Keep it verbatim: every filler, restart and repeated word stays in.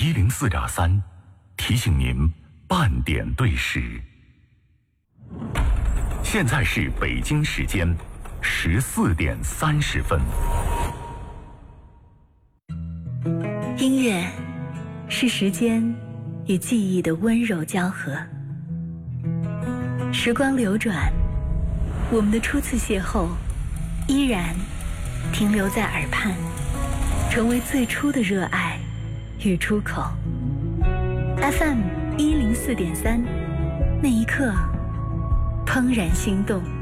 一零四点三提醒您半点对时。现在是北京时间十四点三十分。 音乐是时间与记忆的温柔交合。时光流转，我们的初次邂逅依然停留在耳畔，成为最初的热爱与出口。 F M 一零四点三，那一刻怦然心动。